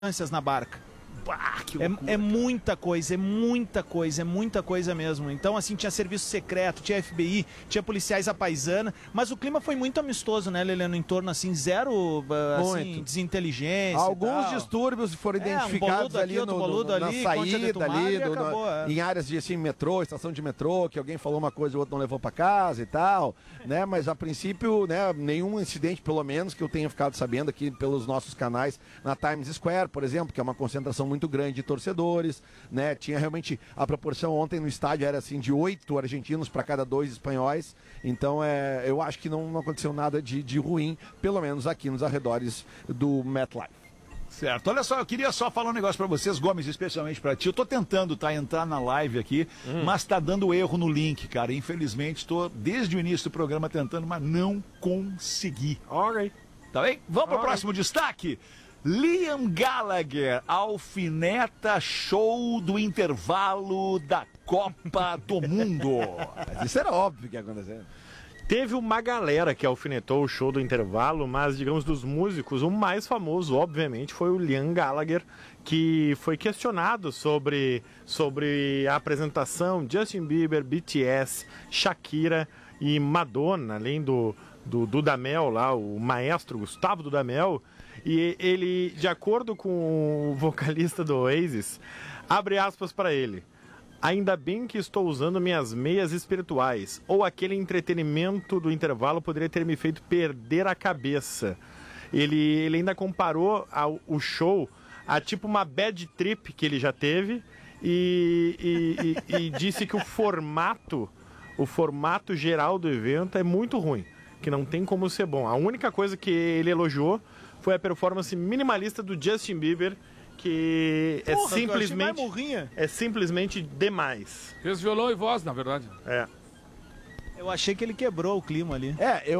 na barca. Bah, que loucura, é muita coisa, é muita coisa, é muita coisa mesmo. Então, assim, tinha serviço secreto, tinha FBI, tinha policiais à paisana, mas o clima foi muito amistoso, né, Lelê? No entorno, assim, zero assim, desinteligência. Alguns distúrbios foram identificados ali na saída, ali, em áreas de assim, metrô, estação de metrô, que alguém falou uma coisa e o outro não levou pra casa e tal, né? Mas a princípio, né, nenhum incidente, pelo menos, que eu tenha ficado sabendo aqui pelos nossos canais, na Times Square, por exemplo, que é uma concentração muito grande de torcedores, né? Tinha realmente a proporção ontem no estádio era assim de 8 argentinos para cada 2 espanhóis. Então eu acho que não aconteceu nada de ruim, pelo menos aqui nos arredores do MetLife. Certo, olha só, eu queria só falar um negócio pra vocês, Gomes, especialmente pra ti. Eu tô tentando, entrar na live aqui, mas tá dando erro no link, cara. Infelizmente, tô desde o início do programa tentando, mas não consegui. Ok. Tá bem? Vamos pro próximo destaque. Liam Gallagher alfineta show do intervalo da Copa do Mundo. Mas isso era óbvio que ia acontecer. Teve uma galera que alfinetou o show do intervalo, mas, digamos, dos músicos, o mais famoso, obviamente, foi o Liam Gallagher, que foi questionado sobre a apresentação Justin Bieber, BTS, Shakira e Madonna, além do Dudamel lá, o maestro Gustavo Dudamel. E ele, de acordo com o vocalista do Oasis, abre aspas para ele: ainda bem que estou usando minhas meias espirituais, ou aquele entretenimento do intervalo poderia ter me feito perder a cabeça. Ele ainda comparou o show a tipo uma bad trip que ele já teve e disse que o formato geral do evento é muito ruim, que não tem como ser bom. A única coisa que ele elogiou foi a performance minimalista do Justin Bieber, que é simplesmente demais. Fez violão e voz, na verdade. É. Eu achei que ele quebrou o clima ali.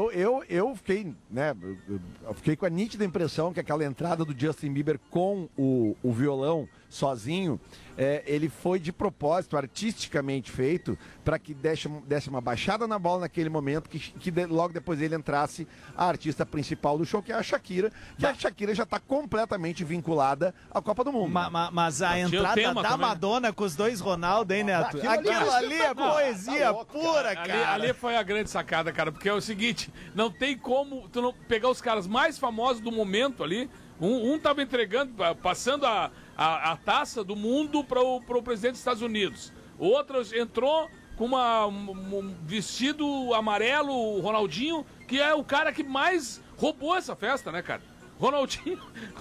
Eu fiquei, né? Eu fiquei com a nítida impressão que aquela entrada do Justin Bieber com o violão sozinho, ele foi de propósito, artisticamente feito, para que desse uma baixada na bola naquele momento, que logo depois ele entrasse a artista principal do show, que é a Shakira, a Shakira já está completamente vinculada à Copa do Mundo. Mas a entrada da Madonna com os dois Ronaldo, hein, Neto? Aquilo ali é poesia pura, cara. Ali foi a grande sacada, cara, porque é o seguinte, não tem como tu não pegar os caras mais famosos do momento ali. Um tava entregando, passando a taça do mundo para o presidente dos Estados Unidos. O outro entrou com um vestido amarelo, o Ronaldinho, que é o cara que mais roubou essa festa, né, cara? Ronaldinho,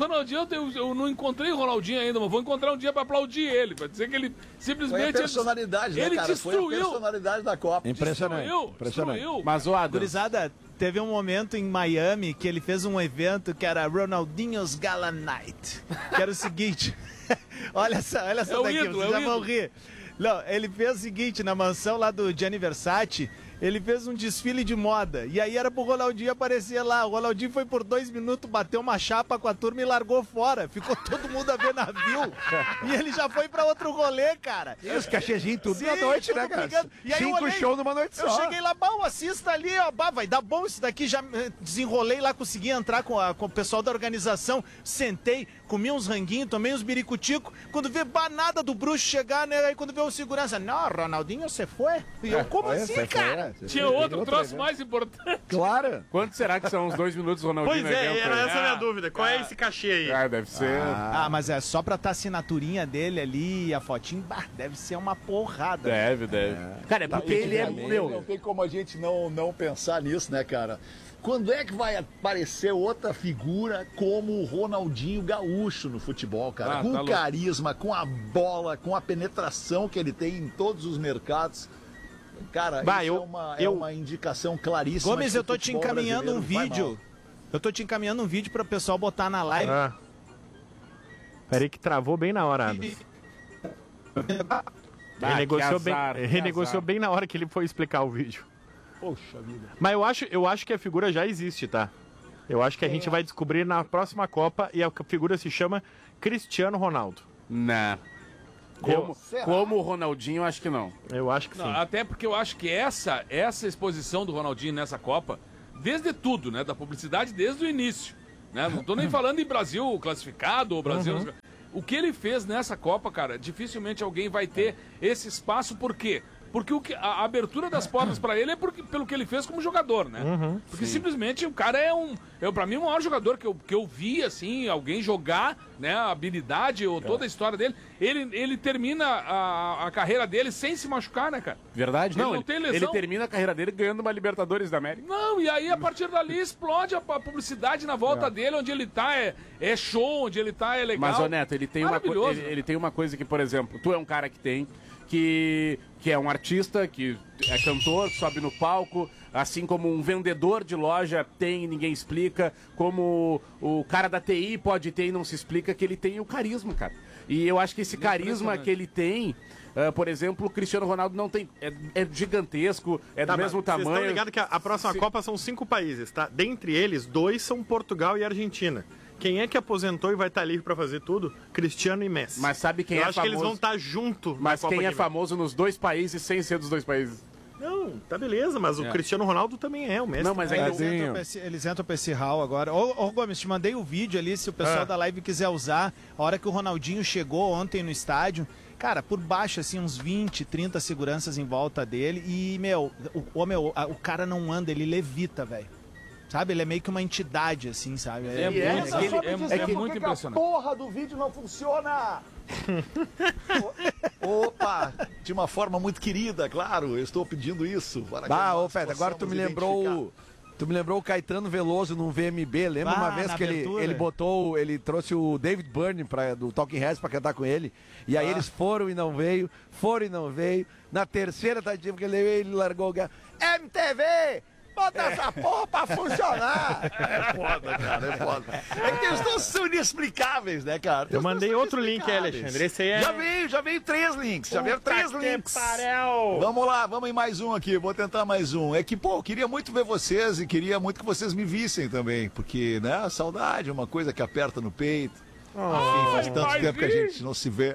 eu não encontrei o Ronaldinho ainda, mas vou encontrar um dia para aplaudir ele, para dizer que ele simplesmente... Foi a personalidade, ele cara? destruiu. Foi a personalidade da Copa. Impressionante. Destruiu. Mas o gurizada, teve um momento em Miami que ele fez um evento que era Ronaldinho's Gala Night, que era o seguinte... olha só daqui, vocês já vão rir. Não, ele fez o seguinte, na mansão lá do Gianni Versace, ele fez um desfile de moda, e aí era pro Ronaldinho aparecer lá. O Ronaldinho foi por 2 minutos, bateu uma chapa com a turma e largou fora. Ficou todo mundo a ver navio. E ele já foi pra outro rolê, cara. E os cachezinhos tudo na noite, né, cara? E aí 5 shows numa noite só. Eu cheguei lá, assista ali, ó, vai dar bom isso daqui. Já desenrolei lá, consegui entrar com o pessoal da organização. Sentei, comi uns ranguinhos, tomei uns biricutico. Quando vê nada do bruxo chegar, né? Aí quando vê o segurança, não, Ronaldinho, você foi? E eu, como assim, cara? Tinha outro troço mais importante. Claro. Quanto será que são uns 2 minutos, Ronaldinho? Pois era essa a minha dúvida. Qual é esse cachê aí? Ah, deve ser. Mas é só pra estar a assinaturinha dele ali, a fotinho, deve ser uma porrada. Deve. Cara, é porque ele é meu. Não tem como a gente não pensar nisso, né, cara? Quando é que vai aparecer outra figura como o Ronaldinho Gaúcho no futebol, cara? Com carisma, com a bola, com a penetração que ele tem em todos os mercados. Cara, isso é uma indicação claríssima. Gomes, eu tô te encaminhando um vídeo. Eu tô te encaminhando um vídeo para o pessoal botar na live. Peraí que travou bem na hora, Adams. Renegociou bem na hora que ele foi explicar o vídeo. Poxa vida. Mas eu acho que a figura já existe, tá? Eu acho que a gente vai descobrir na próxima Copa e a figura se chama Cristiano Ronaldo. Não. Como o Ronaldinho, acho que não. Eu acho que sim. Até porque eu acho que essa exposição do Ronaldinho nessa Copa, desde tudo, né? Da publicidade desde o início. né? Não tô nem falando em Brasil classificado ou Brasil... O que ele fez nessa Copa, cara, dificilmente alguém vai ter esse espaço, por quê? Porque a abertura das portas pra ele é pelo que ele fez como jogador, né? Porque simplesmente o cara pra mim, o maior jogador que eu vi, assim, alguém jogar, né? A habilidade ou toda a história dele. Ele termina a carreira dele sem se machucar, né, cara? Verdade? Não tem lesão. Ele termina a carreira dele ganhando uma Libertadores da América. Não, e aí a partir dali explode a publicidade na volta dele, onde ele tá, é show, onde ele tá, é legal. Mas, ô Neto, ele tem uma coisa que, por exemplo, tu é um cara que é um artista, que é cantor, que sobe no palco, assim como um vendedor de loja tem e ninguém explica, como o cara da TI pode ter e não se explica, que ele tem o carisma, cara. E eu acho que esse carisma que ele tem, por exemplo, o Cristiano Ronaldo não tem, é gigantesco, do mesmo tamanho. Vocês estão ligados que a próxima Copa são 5 países, tá? Dentre eles, 2 são Portugal e Argentina. Quem é que aposentou e vai estar livre pra fazer tudo? Cristiano e Messi. Mas sabe quem é famoso? Eu acho que eles vão estar junto. Mas quem é famoso nos 2 países sem ser dos 2 países? Não, tá beleza, mas o Cristiano Ronaldo também é, o Messi. Não, mas ainda eles entram pra esse hall agora. Ô Gomes, te mandei o vídeo ali, se o pessoal da live quiser usar. A hora que o Ronaldinho chegou ontem no estádio, cara, por baixo, assim, uns 20, 30 seguranças em volta dele. E, o cara não anda, ele levita, velho. Sabe, ele é meio que uma entidade, assim, sabe? É muito impressionante. A porra do vídeo não funciona! Opa! De uma forma muito querida, claro, eu estou pedindo isso. Pedro, agora tu me lembrou o Caetano Veloso num VMB. Lembra uma vez que ele trouxe o David Byrne do Talking Heads pra cantar com ele. E aí eles foram e não veio. Na terceira tentativa que ele largou o gato. MTV! Bota essa porra pra funcionar! É foda, cara, é foda. É que os dois são inexplicáveis, né, cara? Eu mandei outro link aí, Alexandre. Esse aí é... Já veio 3 links. Já veio 3 links. Vamos lá, vamos em mais um aqui. Vou tentar mais um. É que, pô, queria muito ver vocês e queria muito que vocês me vissem também. Porque, né, a saudade é uma coisa que aperta no peito. Enfim, faz tanto tempo que a gente não se vê.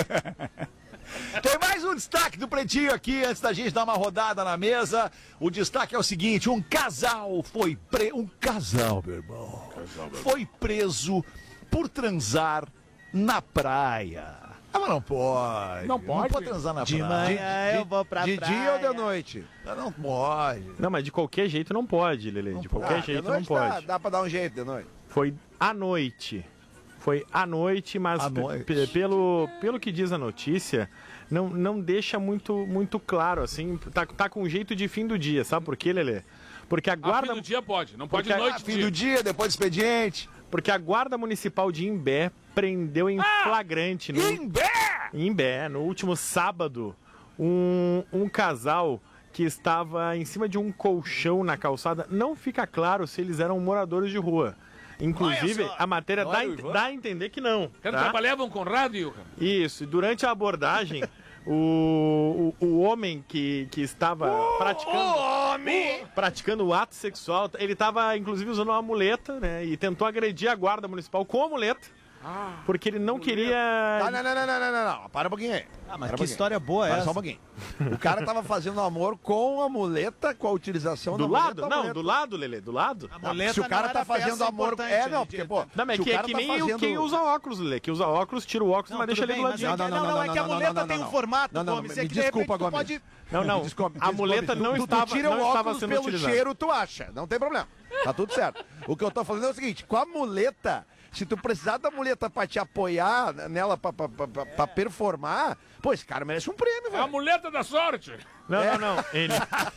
Tem mais um destaque do Pretinho aqui, antes da gente dar uma rodada na mesa. O destaque é o seguinte: um casal foi preso. Um casal, meu irmão. Foi preso por transar na praia. Mas não pode. Não pode transar na praia. De manhã eu vou pra praia. De dia ou de noite? Não pode. Não, mas de qualquer jeito não pode, Lelê. De qualquer jeito não pode. Dá pra dar um jeito de noite. Foi à noite. Mas pelo que diz a notícia, não deixa muito claro, assim, tá com jeito de fim do dia, sabe por quê, Lelê? Porque a guarda... fim do dia pode, não pode noite. Fim do dia, depois do expediente. Porque a guarda municipal de Imbé prendeu em flagrante... Imbé, no último sábado, um casal que estava em cima de um colchão na calçada. Não fica claro se eles eram moradores de rua. Inclusive, a matéria dá a entender que não. Trabalhavam com rádio? Isso, e durante a abordagem, o homem que estava praticando o ato sexual, ele estava, inclusive, usando uma muleta, né? E tentou agredir a guarda municipal com a muleta. Porque ele não queria... Não. Para um pouquinho aí. Mas que história boa é essa? Só um pouquinho. O cara tava fazendo amor com a muleta, com a utilização da muleta. Não, do lado, Lelê, do lado. A muleta se o cara tá fazendo amor... Porque, pô... Não, mas é que nem o que usa óculos, Lelê. Que usa óculos, tira o óculos, mas deixa ele do ladinho. Não, é que a muleta tem um formato, Gomes. Me desculpa, Gomes. Não, a muleta não estava sendo utilizada. Tu tira o óculos pelo cheiro, tu acha. Não tem problema. Tá tudo certo. O que eu tô falando é o seguinte, com a muleta... Se tu precisar da muleta pra te apoiar nela, pra performar, pô, esse cara merece um prêmio, velho. É a muleta da sorte. Não. Ele...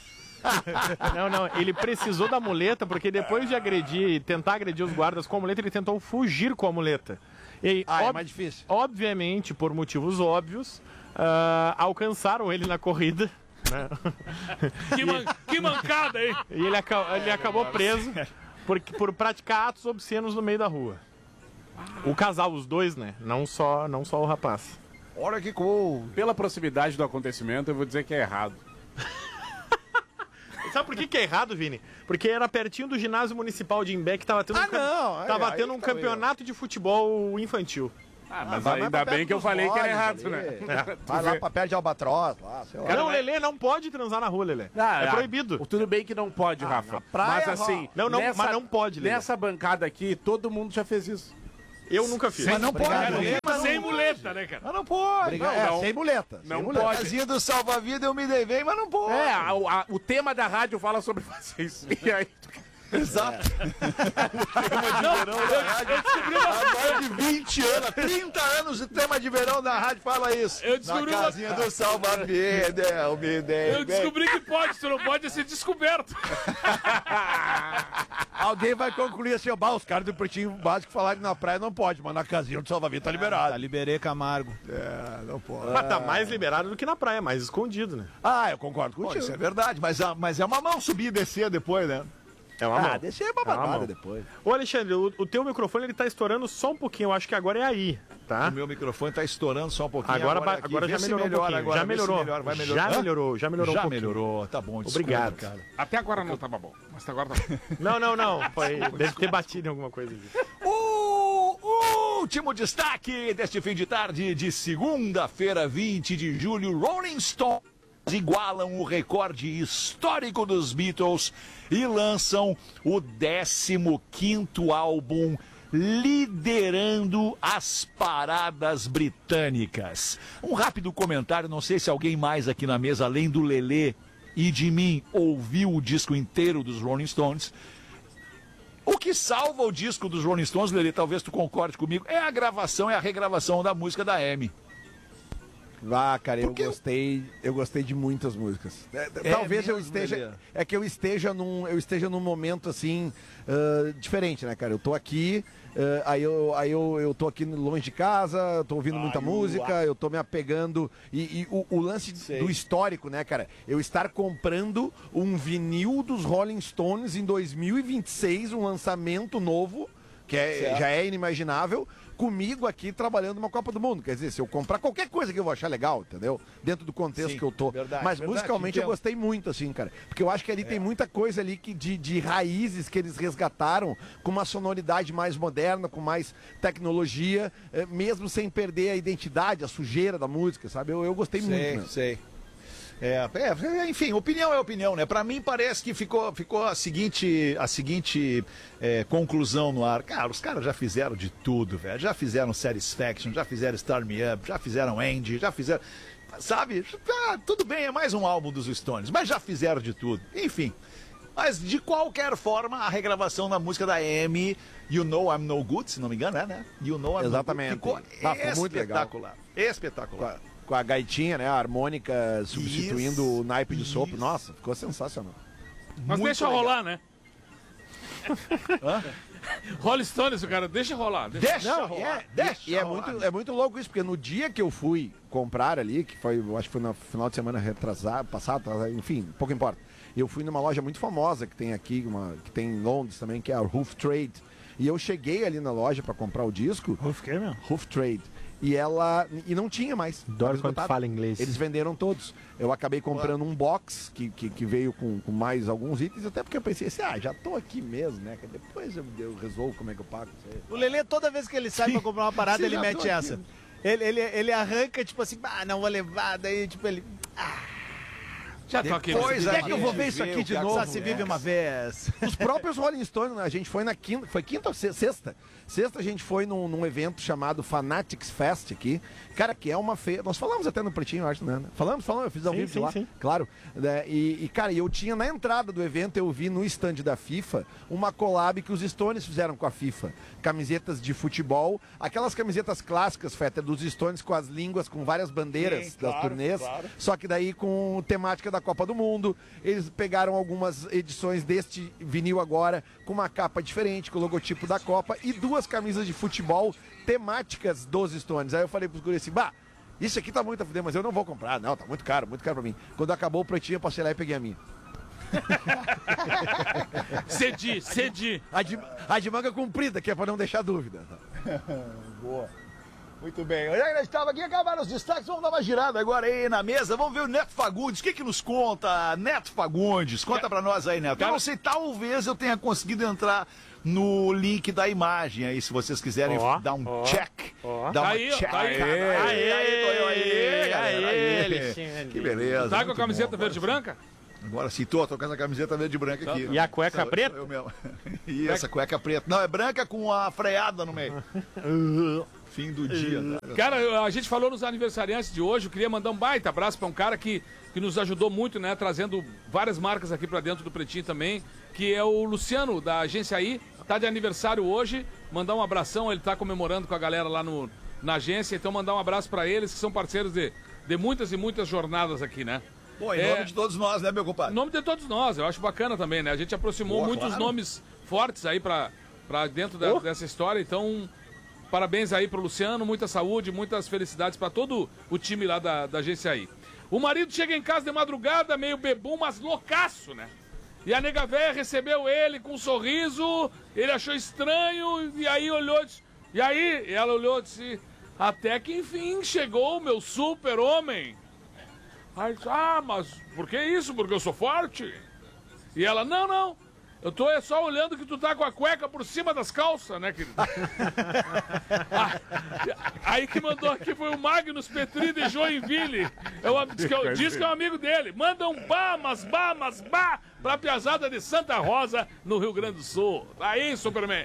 ele precisou da muleta porque depois de tentar agredir os guardas com a muleta, ele tentou fugir com a muleta. E, é mais difícil. Obviamente, por motivos óbvios, alcançaram ele na corrida. Né? Que mancada, hein? E ele acabou preso por praticar atos obscenos no meio da rua. O casal, os dois, né? Não só o rapaz. Olha que cool. Pela proximidade do acontecimento, eu vou dizer que é errado. Sabe por que é errado, Vini? Porque era pertinho do ginásio municipal de Imbé que tava tendo um campeonato de futebol infantil. Mas ainda bem que eu falei que era errado, né? Vai lá pra perto de Albatroz, lá, sei lá. Não, Lelê não pode transar na rua, Lelê. É proibido. Tudo bem que não pode, Rafa. Praia, mas assim, mas não pode, Lelê. Nessa bancada aqui, todo mundo já fez isso. Eu nunca fiz. Mas não pode. Sem muleta, né, cara? Mas não pode. Sem muleta. Não pode. Casinha do salva-vida eu me dei bem, mas não pode. O tema da rádio fala sobre vocês. E aí... Exato. Tema de verão da rádio. Eu descobri há mais de 20 anos, 30 anos de tema de verão da rádio fala isso. Eu descobri na casinha do salva-vida, eu me dei Eu descobri que pode, tu não pode ser descoberto. Alguém vai concluir assim, os caras do Pretinho Básico falaram que na praia não pode, mas na casinha do salva-vida tá liberado. Liberei Camargo. Não pode. Mas tá mais liberado do que na praia, mais escondido, né? Eu concordo contigo. Isso é verdade, mas é uma mão subir e descer depois, né? É uma mão. Deixa aí babada depois. Ô, Alexandre, o teu microfone ele tá estourando só um pouquinho. Eu acho que agora é aí, tá? O meu microfone tá estourando só um pouquinho. Agora já melhorou um pouquinho. Agora, já melhorou. Vai melhorar. Já melhorou um pouquinho. Melhorou, tá bom. Desculpa, obrigado, cara. Até agora não tava bom, mas agora tá bom. Não. Deve ter batido em alguma coisa aqui. O último destaque deste fim de tarde de segunda-feira, 20 de julho, Rolling Stones igualam o recorde histórico dos Beatles e lançam o 15º álbum liderando as paradas britânicas. Um rápido comentário, não sei se alguém mais aqui na mesa, além do Lelê e de mim, ouviu o disco inteiro dos Rolling Stones. O que salva o disco dos Rolling Stones, Lelê, talvez tu concorde comigo, é a regravação da música da Amy. Cara, eu gostei de muitas músicas. Talvez eu esteja. É que eu esteja num momento assim diferente, né, cara? Eu tô aqui, aí eu tô aqui longe de casa, tô ouvindo muita música, eu tô me apegando. E o lance do histórico, né, cara? Eu estar comprando um vinil dos Rolling Stones em 2026, um lançamento novo, que já é inimaginável, comigo aqui trabalhando numa Copa do Mundo. Quer dizer, se eu comprar qualquer coisa que eu vou achar legal, entendeu? Dentro do contexto que eu tô. Mas musicalmente eu gostei muito, assim, cara. Porque eu acho que ali tem muita coisa ali de raízes que eles resgataram, com uma sonoridade mais moderna, com mais tecnologia, mesmo sem perder a identidade, a sujeira da música, sabe? Eu gostei muito. Né? Sei. Enfim, opinião é opinião, né? Pra mim parece que ficou a seguinte conclusão no ar. Cara, os caras já fizeram de tudo, velho. Já fizeram Satisfaction, já fizeram Start Me Up, já fizeram Andy, já fizeram... Sabe? Tudo bem, é mais um álbum dos Stones, mas já fizeram de tudo. Enfim. Mas, de qualquer forma, a regravação da música da Amy, You Know I'm No Good, se não me engano, né? You Know I'm Exatamente. No Good. Ficou muito legal. Espetacular. Com a gaitinha, né? A harmônica substituindo o naipe de sopro. Nossa, ficou sensacional. Mas muito deixa legal. Rolar, né? Rolling Stones, cara, deixa rolar. Deixa rolar. É muito louco isso, porque no dia que eu fui comprar ali, que foi, eu acho que foi no final de semana passado, enfim, pouco importa. Eu fui numa loja muito famosa que tem aqui, que tem em Londres também, que é a Hoof Trade. E eu cheguei ali na loja pra comprar o disco. Hoof que, meu? Hoof Trade. E não tinha mais. Adoro quando fala inglês. Eles venderam todos. Eu acabei comprando um box que veio com mais alguns itens, até porque eu pensei assim, já tô aqui mesmo, né? Depois eu resolvo como é que eu pago. O Lelê, toda vez que ele sai pra comprar uma parada, ele mete essa. Ele arranca, tipo assim, não vou levar, daí tipo ele... Já tô aqui. Depois é que eu vou ver isso aqui de novo. Só se vive uma vez. Os próprios Rolling Stones, a gente foi na quinta, foi quinta ou sexta? Sexta a gente foi num evento chamado Fanatics Fest aqui, cara, que é uma feira, nós falamos até no Pretinho, eu acho, né? Falamos, eu fiz ao vivo lá, claro. Cara, eu tinha na entrada do evento, eu vi no stand da FIFA, uma collab que os Stones fizeram com a FIFA. Camisetas de futebol, aquelas camisetas clássicas, Fetter, dos Stones com as línguas, com várias bandeiras das turnês, só que daí com temática da Copa do Mundo. Eles pegaram algumas edições deste vinil agora, com uma capa diferente, com o logotipo da Copa, e duas camisas de futebol temáticas dos Stones. Aí eu falei pros guris assim, isso aqui tá muito a fuder, mas eu não vou comprar. Não, tá muito caro pra mim. Quando acabou o Pretinho, eu passei lá e peguei a minha. Cedi. A de manga comprida, que é pra não deixar dúvida. Boa. Muito bem. Olha, a gente estava aqui, acabaram os destaques, vamos dar uma girada agora aí na mesa, vamos ver o Neto Fagundes. O que nos conta, Neto Fagundes? Conta pra nós aí, Neto. Eu não sei, talvez eu tenha conseguido entrar no link da imagem aí, se vocês quiserem dar um check. Dar uma check. Que beleza. Tá com a camiseta verde e branca? Agora sim, tô com essa camiseta verde e branca aqui. E a cueca preta? Eu mesmo. E essa cueca preta. Não, é branca com a freada no meio. Fim do dia. Tá? Cara, a gente falou nos aniversariantes de hoje, eu queria mandar um baita abraço pra um cara que nos ajudou muito, né? Trazendo várias marcas aqui pra dentro do Pretinho também, que é o Luciano, da Agência I. Tá de aniversário hoje, mandar um abração, ele tá comemorando com a galera lá na agência, então mandar um abraço pra eles, que são parceiros de muitas e muitas jornadas aqui, né? Pô, em nome de todos nós, né, meu compadre? Em nome de todos nós, eu acho bacana também, né? A gente aproximou muitos nomes fortes aí pra dentro dessa história, então parabéns aí pro Luciano, muita saúde, muitas felicidades pra todo o time lá da Agência I. O marido chega em casa de madrugada, meio bebum, mas loucaço, né? E a nega véia recebeu ele com um sorriso, ele achou estranho, e aí olhou, e aí ela olhou e disse, até que enfim chegou o meu super-homem. Aí disse, mas por que isso? Porque eu sou forte? E ela, não, eu tô só olhando que tu tá com a cueca por cima das calças, né, querido? Aí que mandou aqui foi o Magnus Petri de Joinville. Diz que é um amigo dele. Manda um bá pra piazada de Santa Rosa, no Rio Grande do Sul. Aí, Superman.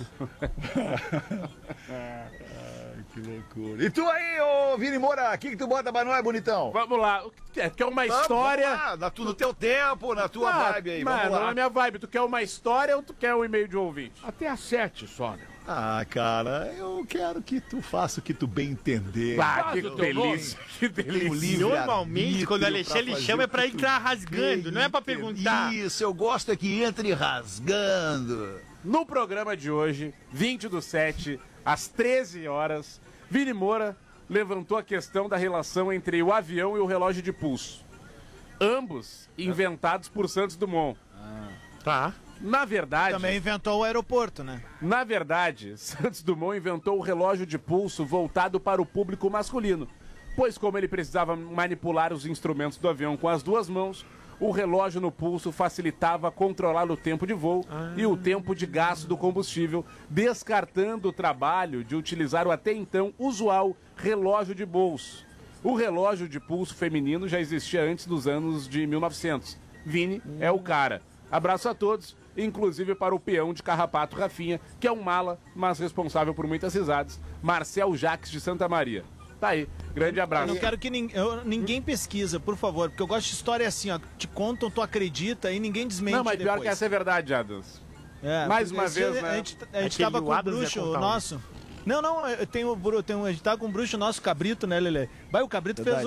Que loucura. E tu aí, ô Vini Moura, o que tu bota pra nós, bonitão? Vamos lá. Quer uma história? Vamos lá, no teu tempo, na tua vibe aí. Vamos lá. Na minha vibe. Tu quer uma história ou tu quer um e-mail de ouvinte? Até às 7 só, né? Ah, cara, eu quero que tu faça o que tu bem entender. Que delícia, que delícia. Normalmente, quando o Alexandre chama é pra entrar rasgando, não é pra perguntar. Isso, eu gosto é que entre rasgando. No programa de hoje, 20/7, às 13 horas, Vini Moura levantou a questão da relação entre o avião e o relógio de pulso. Ambos inventados por Santos Dumont. Tá. Na verdade... Também inventou o aeroporto, né? Na verdade, Santos Dumont inventou o relógio de pulso voltado para o público masculino, pois como ele precisava manipular os instrumentos do avião com as duas mãos, o relógio no pulso facilitava controlar o tempo de voo e o tempo de gasto do combustível, descartando o trabalho de utilizar o até então usual relógio de bolso. O relógio de pulso feminino já existia antes dos anos de 1900. Vini é o cara. Abraço a todos, inclusive para o peão de carrapato Rafinha, que é um mala, mas responsável por muitas risadas, Marcel Jacques de Santa Maria. Tá aí, grande abraço. Eu não quero que ninguém pesquisa, por favor, porque eu gosto de história assim, ó, te contam, tu acredita e ninguém desmente. Não, mas depois. pior que essa é verdade, Adams. Mais uma vez, né? A gente tava com o bruxo nosso. Não, a gente tá com um bruxo nosso, Cabrito, né, Lelê? O Cabrito fez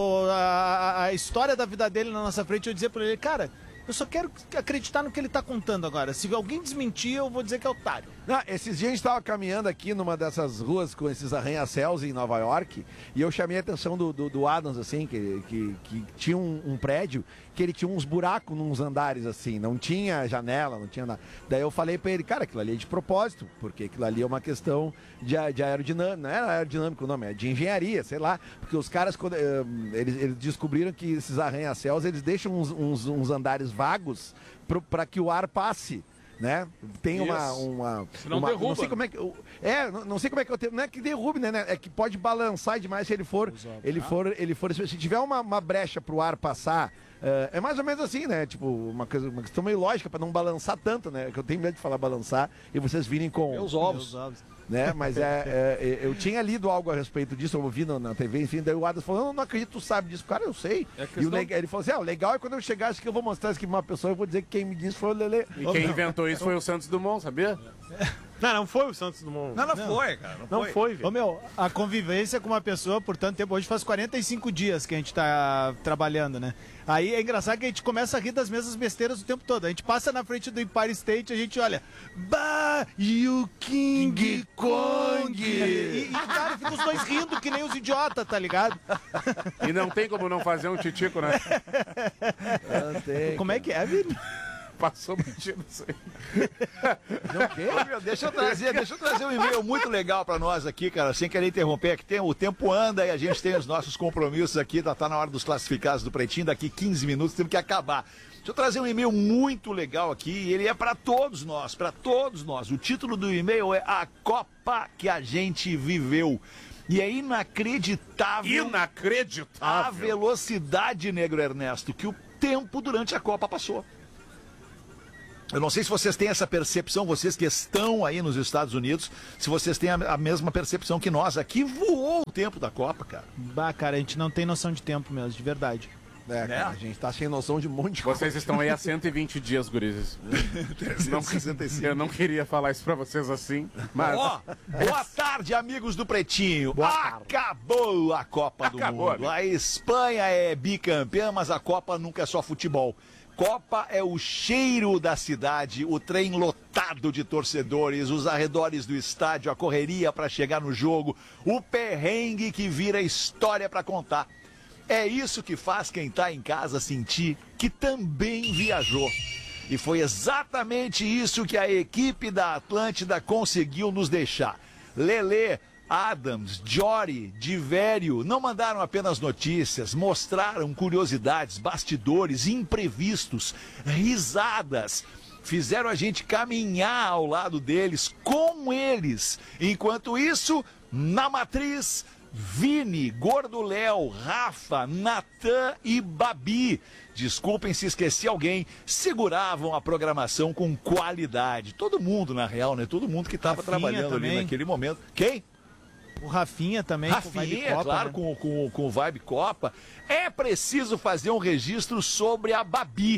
a história da vida dele na nossa frente. Eu dizia pra ele, cara, eu só quero acreditar no que ele tá contando agora. Se alguém desmentir, eu vou dizer que é otário. Esses dias a gente tava caminhando aqui numa dessas ruas com esses arranha-céus em Nova York e eu chamei a atenção do Adams, assim, que tinha um prédio que ele tinha uns buracos nos andares, assim, não tinha janela, não tinha nada. Daí eu falei pra ele, cara, aquilo ali é de propósito, porque aquilo ali é uma questão de aerodinâmica, não era aerodinâmico o nome, é de engenharia, sei lá, porque os caras, quando, eles descobriram que esses arranha-céus, eles deixam uns andares vagos para que o ar passe. Né? Tem uma não derruba. Não sei como é que não sei como é que eu tenho, não é que derrube, né? É que pode balançar demais se ele for se tiver uma brecha pro ar passar, é mais ou menos assim, né? Tipo, uma questão meio lógica para não balançar tanto, né? Que eu tenho medo de falar balançar e vocês virem com os ovos. Né? Mas eu tinha lido algo a respeito disso, eu ouvi na TV, enfim, daí o Adams falou, não acredito, tu sabe disso. Cara, eu sei. Ele falou assim, o legal é quando eu chegar, acho que eu vou mostrar isso aqui pra uma pessoa, eu vou dizer que quem me disse foi o Lelê. E quem inventou isso foi o Santos Dumont, sabia? Não foi o Santos Dumont. Não foi, cara. Não foi, velho. Ô, meu, a convivência com uma pessoa por tanto tempo, hoje faz 45 dias que a gente tá trabalhando, né? Aí é engraçado que a gente começa a rir das mesmas besteiras o tempo todo. A gente passa na frente do Empire State, a gente olha, e o King Kong! E cara, fica os dois rindo que nem os idiotas, tá ligado? E não tem como não fazer um titico, né? Não tem, como é que é, Vini? Passou mentindo isso aí. Deixa eu trazer um e-mail muito legal pra nós aqui, cara, sem querer interromper, aqui o tempo anda e a gente tem os nossos compromissos aqui, tá na hora dos classificados do Pretinho, daqui 15 minutos temos que acabar. Deixa eu trazer um e-mail muito legal aqui, e ele é pra todos nós, O título do e-mail é A Copa que a gente viveu. E é inacreditável a velocidade, Negro Ernesto, que o tempo durante a Copa passou. Eu não sei se vocês têm essa percepção, vocês que estão aí nos Estados Unidos, se vocês têm a mesma percepção que nós. Aqui voou o tempo da Copa, cara. Bah, cara, a gente não tem noção de tempo mesmo, de verdade. É, cara, a gente tá sem noção de um monte de coisa. Vocês estão aí há 120 dias, gurizes. Eu não queria falar isso pra vocês assim, mas... Boa tarde, amigos do Pretinho. Acabou a Copa do Mundo. Né? A Espanha é bicampeã, mas a Copa nunca é só futebol. Copa é o cheiro da cidade, o trem lotado de torcedores, os arredores do estádio, a correria para chegar no jogo, o perrengue que vira história para contar. É isso que faz quem tá em casa sentir que também viajou. E foi exatamente isso que a equipe da Atlântida conseguiu nos deixar. Lelê, Adams, Jory, Divério não mandaram apenas notícias, mostraram curiosidades, bastidores, imprevistos, risadas. Fizeram a gente caminhar ao lado deles, com eles. Enquanto isso, na matriz, Vini, Gordo Léo, Rafa, Natan e Babi, desculpem se esqueci alguém, seguravam a programação com qualidade. Todo mundo, na real, né? Todo mundo que estava trabalhando também ali naquele momento. Quem? O Rafinha também. Rafinha, com o Vibe Copa, claro, né? com o Vibe Copa. É preciso fazer um registro sobre a Babi,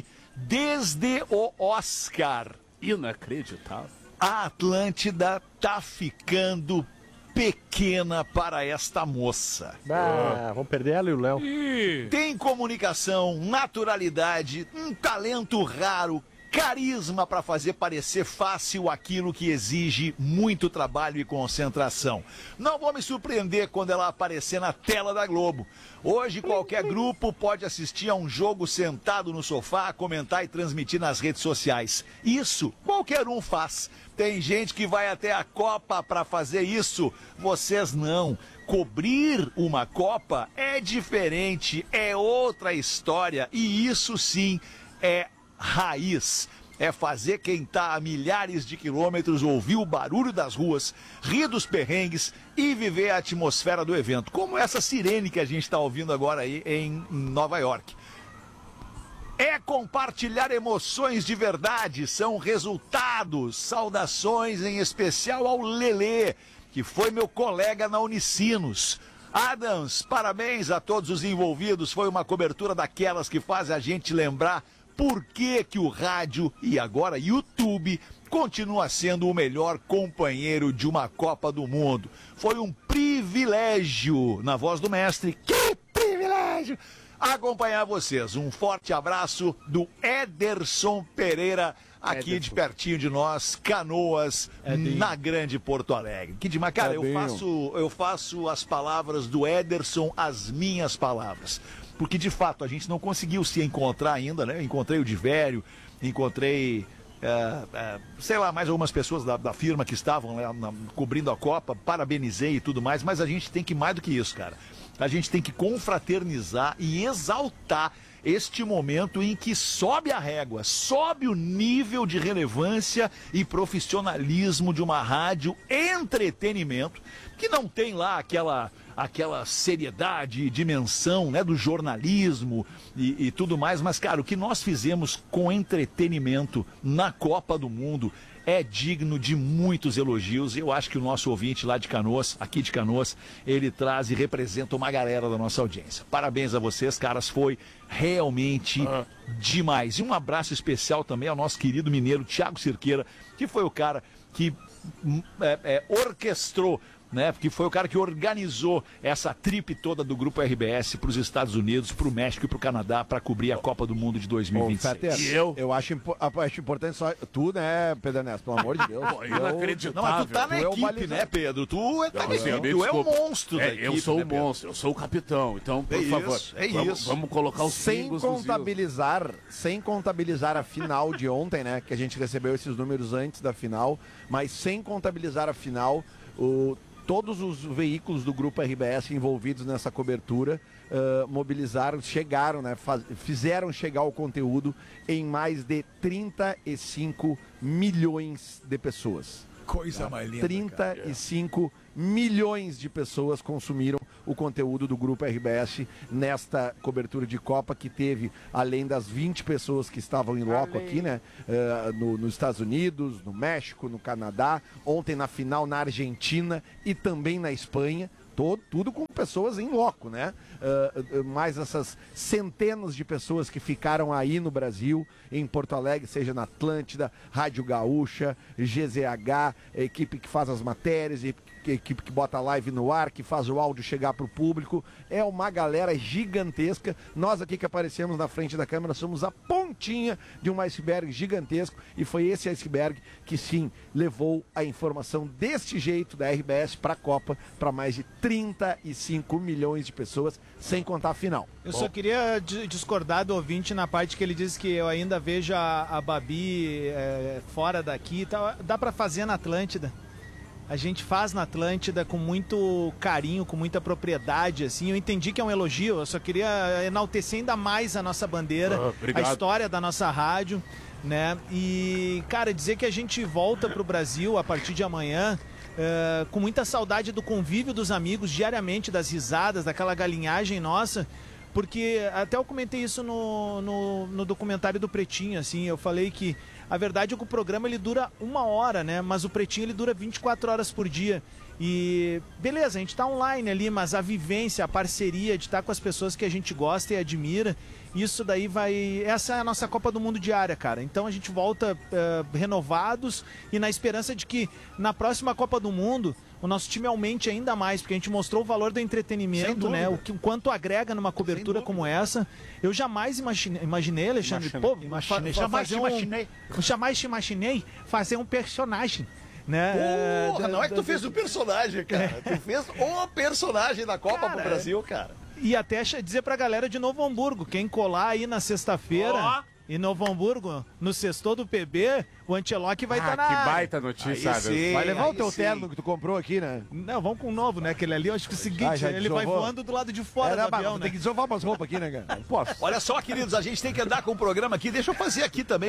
desde o Oscar. Inacreditável. A Atlântida tá ficando pequena para esta moça. Vamos perder ela e o Léo. Tem comunicação, naturalidade, um talento raro, carisma para fazer parecer fácil aquilo que exige muito trabalho e concentração. Não vou me surpreender quando ela aparecer na tela da Globo. Hoje qualquer grupo pode assistir a um jogo sentado no sofá, comentar e transmitir nas redes sociais. Isso qualquer um faz. Tem gente que vai até a Copa para fazer isso. Vocês não. Cobrir uma Copa é diferente, é outra história. E isso sim é raiz. É fazer quem está a milhares de quilômetros ouvir o barulho das ruas, rir dos perrengues e viver a atmosfera do evento. Como essa sirene que a gente está ouvindo agora aí em Nova York. É compartilhar emoções de verdade, são resultados. Saudações em especial ao Lelê, que foi meu colega na Unicinos. Adams, parabéns a todos os envolvidos, foi uma cobertura daquelas que faz a gente lembrar por que o rádio e agora YouTube continua sendo o melhor companheiro de uma Copa do Mundo. Foi um privilégio, na voz do mestre, que privilégio, acompanhar vocês. Um forte abraço do Ederson Pereira, aqui de pertinho de nós, Canoas, na grande Porto Alegre. Que demais, cara, eu faço as palavras do Ederson as minhas palavras. Porque, de fato, a gente não conseguiu se encontrar ainda, né? Encontrei o Divério, encontrei, sei lá, mais algumas pessoas da firma que estavam lá cobrindo a Copa, parabenizei e tudo mais, mas a gente tem que mais do que isso, cara. A gente tem que confraternizar e exaltar este momento em que sobe a régua, sobe o nível de relevância e profissionalismo de uma rádio entretenimento, que não tem lá aquela seriedade e dimensão, né, do jornalismo e tudo mais, mas, cara, o que nós fizemos com entretenimento na Copa do Mundo é digno de muitos elogios. Eu acho que o nosso ouvinte lá de Canoas, aqui de Canoas, ele traz e representa uma galera da nossa audiência. Parabéns a vocês, caras, foi realmente demais. E um abraço especial também ao nosso querido mineiro Thiago Cirqueira, que foi o cara que orquestrou né? Porque foi o cara que organizou essa trip toda do Grupo RBS para os Estados Unidos, para o México e para o Canadá para cobrir a Copa do Mundo de 2026. E eu acho importante só tu, né, Pedro Ernesto, pelo amor de Deus. Não, mas tu tá na equipe, né, Pedro? Tu é um monstro da equipe. Eu sou o monstro, eu sou o capitão. Então, por favor, vamos colocar os símbolos sem contabilizar a final de ontem, né, que a gente recebeu esses números antes da final, mas sem contabilizar a final, todos os veículos do Grupo RBS envolvidos nessa cobertura mobilizaram, chegaram, né, fizeram chegar o conteúdo em mais de 35 milhões de pessoas. Coisa mais linda, 35 milhões de pessoas consumiram o conteúdo do Grupo RBS nesta cobertura de Copa, que teve, além das 20 pessoas que estavam em loco aqui, né, nos Estados Unidos, no México, no Canadá, ontem na final na Argentina e também na Espanha. Tudo com pessoas em loco, né? Mais essas centenas de pessoas que ficaram aí no Brasil, em Porto Alegre, seja na Atlântida, Rádio Gaúcha, GZH, a equipe que faz as matérias, a equipe que bota a live no ar, que faz o áudio chegar para o público. É uma galera gigantesca. Nós aqui que aparecemos na frente da câmera somos a pontinha de um iceberg gigantesco, e foi esse iceberg que sim levou a informação deste jeito da RBS para a Copa para mais de 35 milhões de pessoas, sem contar a final. Eu só queria discordar do ouvinte na parte que ele disse que eu ainda vejo a Babi fora daqui. Dá para fazer na Atlântida. A gente faz na Atlântida com muito carinho, com muita propriedade, assim. Eu entendi que é um elogio, eu só queria enaltecer ainda mais a nossa bandeira, a história da nossa rádio, né? E, cara, dizer que a gente volta pro Brasil a partir de amanhã com muita saudade do convívio dos amigos, diariamente, das risadas, daquela galinhagem nossa, porque até eu comentei isso no documentário do Pretinho, assim, eu falei que a verdade é que o programa ele dura 1 hora, né? Mas o Pretinho ele dura 24 horas por dia. E beleza, a gente tá online ali, mas a vivência, a parceria de estar com as pessoas que a gente gosta e admira, isso daí vai... Essa é a nossa Copa do Mundo diária, cara. Então a gente volta renovados e na esperança de que na próxima Copa do Mundo o nosso time aumente ainda mais, porque a gente mostrou o valor do entretenimento, né? O quanto agrega numa cobertura como essa. Eu jamais imaginei, Alexandre, jamais imaginei fazer um personagem, né? Porra, não é que tu fez o personagem, cara. Tu fez o personagem da Copa pro Brasil, cara. E até dizer pra galera de Novo Hamburgo, quem colar aí na sexta-feira... Em Novo Hamburgo, no sextor do PB, o Ancelotti vai estar na área. Que baita notícia, sim, vai levar o teu terno que tu comprou aqui, né? Não, vamos com o novo, né? Aquele ali, eu acho que é o seguinte, ele vai voando do lado de fora do avião, né? Tem que desovar umas roupas aqui, né, cara? Posso. Olha só, queridos, a gente tem que andar com o programa aqui. Deixa eu fazer aqui também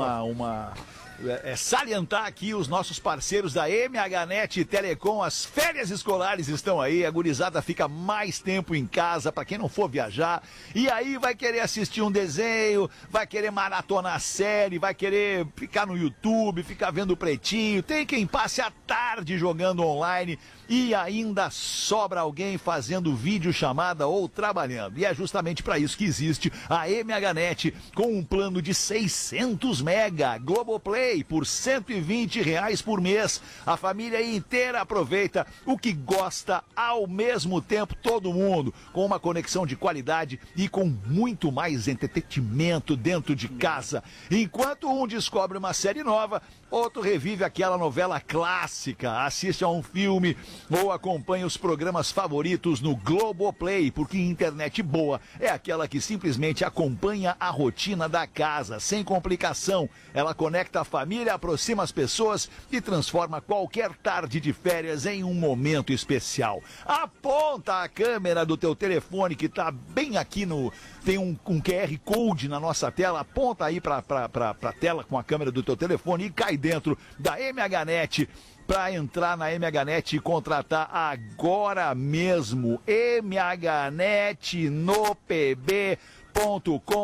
salientar aqui os nossos parceiros da MHNet Telecom. As férias escolares estão aí, a gurizada fica mais tempo em casa, pra quem não for viajar, e aí vai querer assistir um desenho, vai querer maratonar a série, vai querer ficar no YouTube, ficar vendo o Pretinho. Tem quem passe a tarde jogando online e ainda sobra alguém fazendo videochamada ou trabalhando. E é justamente para isso que existe a MHNet, com um plano de 600 mega Globoplay por R$ 120 por mês. A família inteira aproveita o que gosta ao mesmo tempo, todo mundo, com uma conexão de qualidade e com muito mais entretenimento dentro de casa. Enquanto um descobre uma série nova, outro revive aquela novela clássica, assiste a um filme ou acompanha os programas favoritos no Globoplay, porque internet boa é aquela que simplesmente acompanha a rotina da casa, sem complicação. Ela conecta a família, aproxima as pessoas e transforma qualquer tarde de férias em um momento especial. Aponta a câmera do teu telefone que está bem aqui tem um QR Code na nossa tela, aponta aí para a tela com a câmera do teu telefone e cai dentro da MHNet para entrar na MHNet e contratar agora mesmo. MHNetnopb.com.br.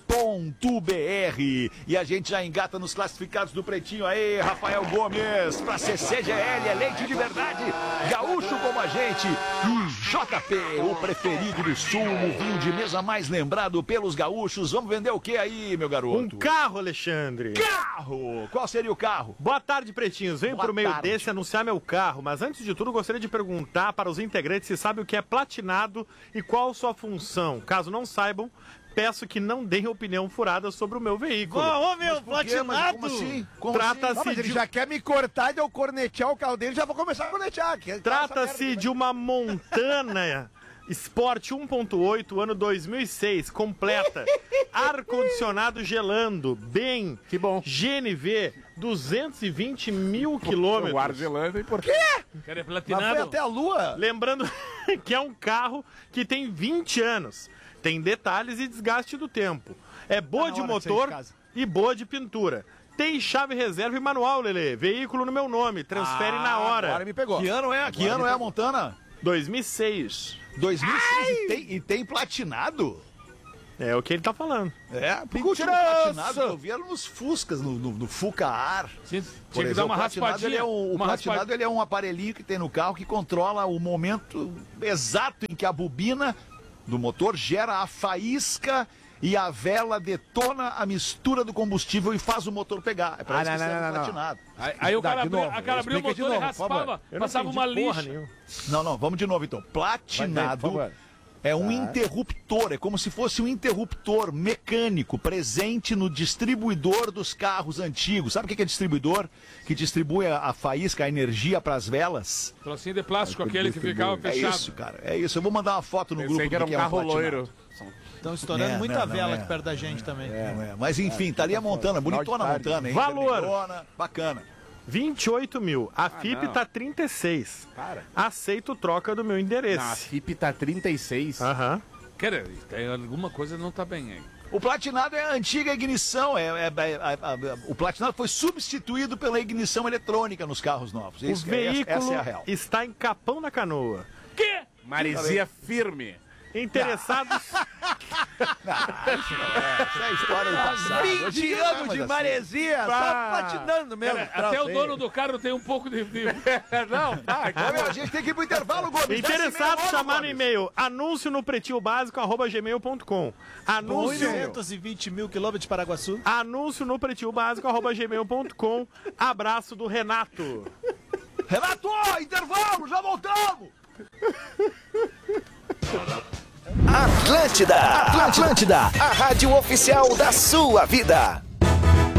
E a gente já engata nos classificados do Pretinho. Aí, Rafael Gomes, pra CCGL, é leite de verdade, gaúcho como a gente. E JP, o preferido do Sul, o vinho de mesa mais lembrado pelos gaúchos. Vamos vender o que aí, meu garoto? Um carro, Alexandre. Carro! Qual seria o carro? Boa tarde, pretinhos. Venho por meio desse anunciar meu carro, mas antes de tudo gostaria de perguntar para os integrantes se sabem o que é platinado e qual sua função. Caso não saibam, peço que não deem opinião furada sobre o meu veículo. Ô, meu, platinado! Como assim? Trata-se de... Ele já quer me cortar de eu cornetear o carro dele, já vou começar a cornetear. Trata-se de uma Montana Sport 1.8, ano 2006, completa, ar-condicionado gelando, bem, que bom. GNV, 220 mil quilômetros. O ar gelando, e por quê? Cara, é platinado. Mas foi até a lua. Lembrando que é um carro que tem 20 anos, tem detalhes e desgaste do tempo. É boa de motor e boa de pintura. Tem chave reserva e manual, Lelê. Veículo no meu nome, transfere na hora. Agora me pegou. Que ano é a Montana? 2006. 2006 e tem platinado? É o que ele tá falando. É, porque o platinado eu vi nos Fuscas, no Fuca-Ar. Tinha que dar uma raspadinha. O platinado ele é um aparelhinho que tem no carro que controla o momento exato em que a bobina do motor gera a faísca e a vela detona a mistura do combustível e faz o motor pegar. É pra isso que serve o platinado. Aí o cara abriu o motor e raspava, passava uma lixa. Não, vamos de novo então. Platinado é um interruptor, é como se fosse um interruptor mecânico presente no distribuidor dos carros antigos. Sabe o que é distribuidor? Que distribui a faísca, a energia para as velas. Trocinho de plástico, aquele que ficava fechado. É isso, cara, é isso. Eu vou mandar uma foto no grupo do que era um carro loiro. Estão estourando muita vela aqui perto da gente também. Mas enfim, tá ali a Montana, bonitona a Montana, hein? Valor! Bacana. 28 mil. A FIP tá 36. Cara. Aceito troca do meu endereço. A FIP tá 36. Aham. Cara, alguma coisa não tá bem aí. O platinado é a antiga ignição. O platinado foi substituído pela ignição eletrônica nos carros novos. O veículo está em Capão da Canoa. Quê? Maresia firme. Interessados... Essa é a história do passado. 20 anos de maresia, tá patinando mesmo. Até o dono do carro tem um pouco de... Não, a gente tem que ir pro intervalo, Gomes. Interessados, chamar no e-mail anúncio no pretinhobásico@gmail.com. Anúncio... 220 mil quilômetros de Paraguaçu. Anúncio no pretinhobásico@gmail.com. Abraço do Renato. Renato, intervalo, já voltamos. Atlântida, a rádio oficial da sua vida.